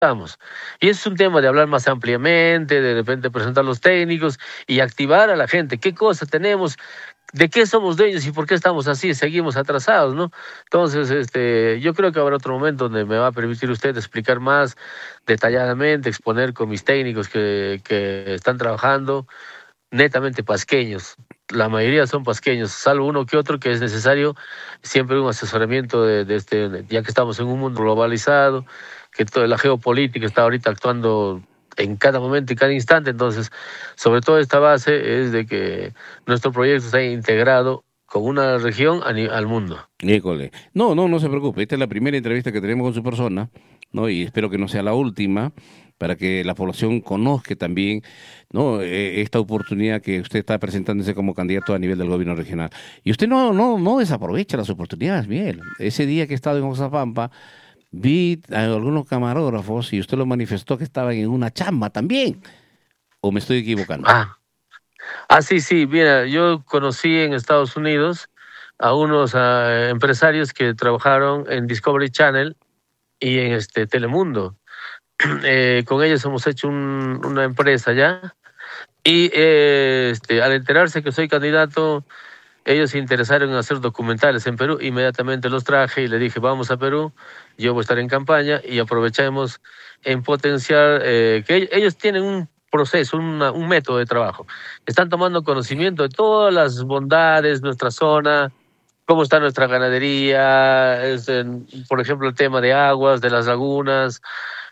estamos. Y es un tema de hablar más ampliamente, de repente presentar los técnicos y activar a la gente. ¿Qué cosa tenemos? ¿De qué somos dueños y por qué estamos así? Seguimos atrasados, ¿no? Entonces, yo creo que habrá otro momento donde me va a permitir usted explicar más detalladamente, exponer con mis técnicos que están trabajando, netamente pasqueños. La mayoría son pasqueños, salvo uno que otro que es necesario siempre un asesoramiento ya que estamos en un mundo globalizado, que toda la geopolítica está ahorita actuando en cada momento y cada instante. Entonces, sobre todo esta base es de que nuestro proyecto está integrado con una región al mundo. École. No se preocupe. Esta es la primera entrevista que tenemos con su persona, ¿no? Y espero que no sea la última, para que la población conozca también, ¿no? Esta oportunidad que usted está presentándose como candidato a nivel del gobierno regional. Y usted no desaprovecha las oportunidades, Miguel. Ese día que he estado en Oxapampa, vi a algunos camarógrafos y usted lo manifestó que estaban en una chamba también. ¿O me estoy equivocando? Sí, mira, yo conocí en Estados Unidos a unos empresarios que trabajaron en Discovery Channel y en Telemundo. Con ellos hemos hecho una empresa ya y al enterarse que soy candidato, ellos se interesaron en hacer documentales en Perú. Inmediatamente los traje y le dije, vamos a Perú, yo voy a estar en campaña y aprovechemos en potenciar que ellos tienen un proceso, un método de trabajo. Están tomando conocimiento de todas las bondades de nuestra zona, cómo está nuestra ganadería, por ejemplo, el tema de aguas, de las lagunas,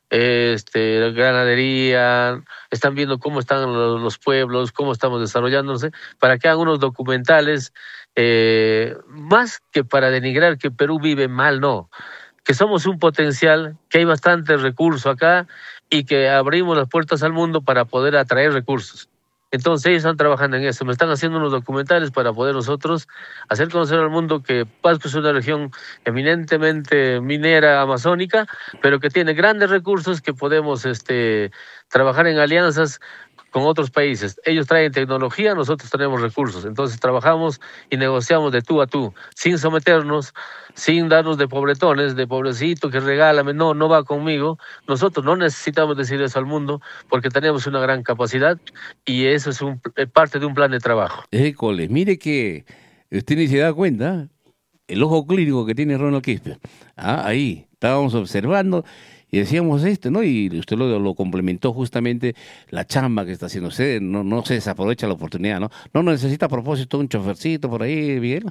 ganadería, están viendo cómo están los pueblos, cómo estamos desarrollándose, para que hagan unos documentales, más que para denigrar que Perú vive mal, no, que somos un potencial, que hay bastante recurso acá y que abrimos las puertas al mundo para poder atraer recursos. Entonces ellos están trabajando en eso, me están haciendo unos documentales para poder nosotros hacer conocer al mundo que Pasco es una región eminentemente minera amazónica, pero que tiene grandes recursos que podemos trabajar en alianzas con otros países. Ellos traen tecnología, nosotros tenemos recursos. Entonces trabajamos y negociamos de tú a tú, sin someternos, sin darnos de pobretones, de pobrecito que regálame. No, no va conmigo. Nosotros no necesitamos decir eso al mundo porque tenemos una gran capacidad y eso es parte de un plan de trabajo. École, mire que usted ni se da cuenta el ojo clínico que tiene Ronald Quispe. Ahí estábamos observando y decíamos esto, ¿no? Y usted lo complementó justamente la chamba que está haciendo usted, no se desaprovecha la oportunidad, ¿no? No necesita a propósito un chofercito por ahí, Miguel.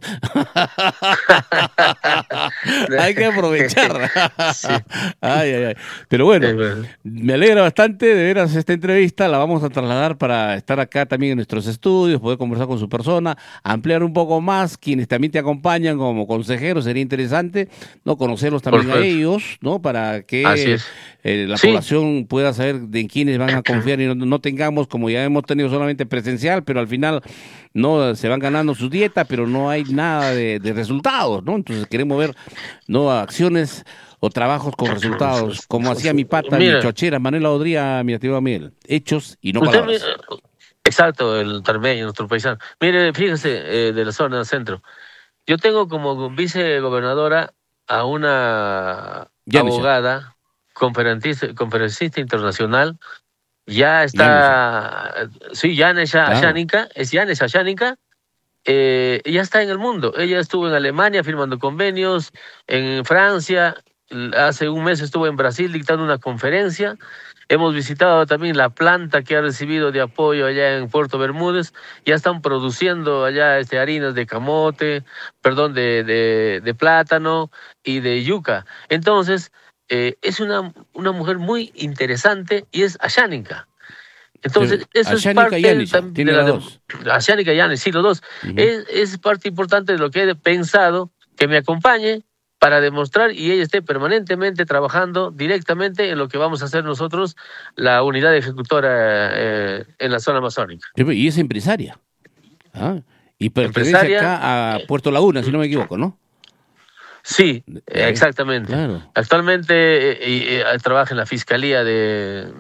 Hay que aprovechar. Sí. Ay. Pero bueno, me alegra bastante de veras esta entrevista, la vamos a trasladar para estar acá también en nuestros estudios, poder conversar con su persona, ampliar un poco más, quienes también te acompañan como consejeros, sería interesante, ¿no? Conocerlos también a ellos, ¿no? Para que la población pueda saber de quiénes van a confiar y no tengamos, como ya hemos tenido solamente presencial, pero al final no se van ganando su dieta, pero no hay nada de resultados, ¿no? Entonces queremos ver no acciones o trabajos con resultados, como hacía mi pata, mi chochera, Manuela Odría, mi activo Miel, hechos y no palabras. Exacto, el tarmeño, nuestro paisano. Mire, fíjese, de la zona del centro. Yo tengo como vicegobernadora a una abogada, conferencista internacional. Ya está, sí, Yanesha Ashánica, es Yanesha Ashánica. Ella está en el mundo. Ella estuvo en Alemania firmando convenios, en Francia, hace un mes estuvo en Brasil dictando una conferencia. Hemos visitado también la planta que ha recibido de apoyo allá en Puerto Bermúdez. Ya están produciendo allá harinas de camote, perdón, de plátano y de yuca. Entonces, es una mujer muy interesante y es ashánica. Entonces, eso es parte de la Ashánica y Yanis, sí, los dos. Es parte importante de lo que he pensado, que me acompañe para demostrar y ella esté permanentemente trabajando directamente en lo que vamos a hacer nosotros, la unidad ejecutora en la zona amazónica. Y es empresaria. Y pertenece acá a Puerto Laguna, si no me equivoco, ¿no? Sí, exactamente. Claro. Actualmente trabaja en la Fiscalía de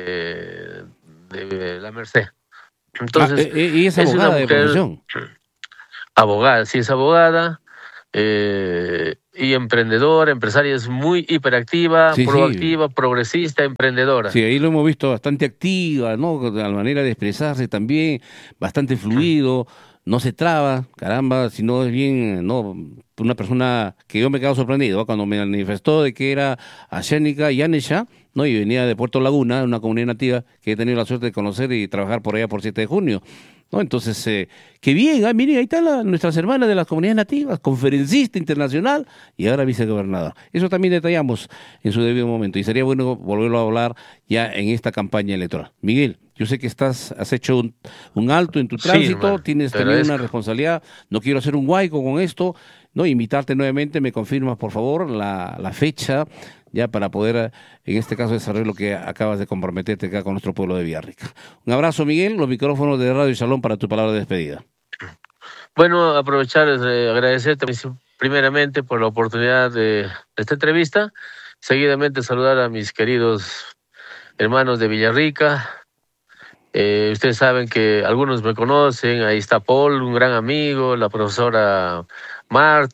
La Merced. Entonces, y es abogada de profesión. Abogada, sí es abogada. y emprendedora, empresaria, es muy hiperactiva, proactiva, progresista, emprendedora. Sí, ahí lo hemos visto bastante activa, ¿no? La manera de expresarse también, bastante fluido, no se traba, caramba, sino es bien, ¿no? Una persona que yo me quedo sorprendido, ¿no? Cuando me manifestó de que era Ashénica Yanesha, ¿no? Y venía de Puerto Laguna, una comunidad nativa que he tenido la suerte de conocer y trabajar por allá por 7 de junio. ¿No? Entonces, qué bien, miren, ahí están nuestras hermanas de las comunidades nativas, conferencista internacional y ahora vicegobernador. Eso también detallamos en su debido momento y sería bueno volverlo a hablar ya en esta campaña electoral. Miguel, yo sé que has hecho un alto en tu tránsito, sí, tienes también una responsabilidad, no quiero hacer un guayco con esto, ¿no? Invitarte nuevamente, me confirmas por favor la fecha ya para poder, en este caso, desarrollar lo que acabas de comprometerte acá con nuestro pueblo de Villarrica. Un abrazo, Miguel, los micrófonos de Radio Shalom para tu palabra de despedida. Bueno, aprovechar, agradecerte primeramente por la oportunidad de esta entrevista, seguidamente saludar a mis queridos hermanos de Villarrica. Ustedes saben que algunos me conocen, ahí está Paul, un gran amigo, la profesora Marta,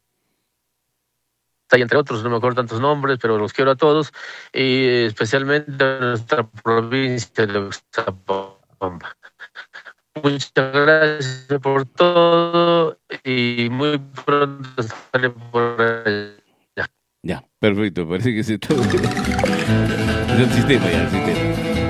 y entre otros, no me acuerdo tantos nombres, pero los quiero a todos, y especialmente a nuestra provincia de Oxapampa. Muchas gracias por todo y muy pronto estaré por allá. Ya, perfecto, parece que se está... es el sistema ya, el sistema.